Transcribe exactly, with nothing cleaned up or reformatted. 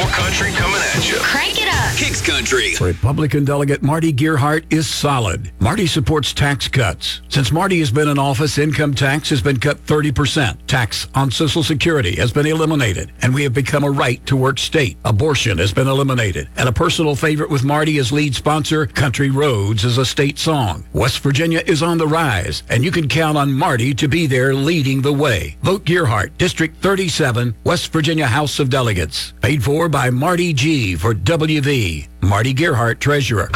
country coming at you. Crank it up. Kicks Country. Republican delegate Marty Gearhart is solid. Marty supports tax cuts. Since Marty has been in office, income tax has been cut thirty percent. Tax on Social Security has been eliminated, and we have become a right-to-work state. Abortion has been eliminated. And a personal favorite with Marty as lead sponsor, Country Roads is a state song. West Virginia is on the rise, and you can count on Marty to be there leading the way. Vote Gearhart, District thirty-seven, West Virginia House of Delegates. Paid for by Marty G. for W V. Marty Gearhart, Treasurer.